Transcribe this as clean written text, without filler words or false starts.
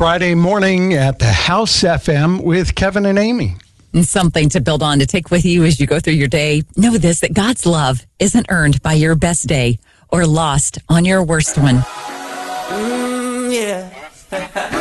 Friday morning at the House FM with Kevin and Amy. And something to build on to take with you as you go through your day. Know this, that God's love isn't earned by your best day or lost on your worst one. Yeah.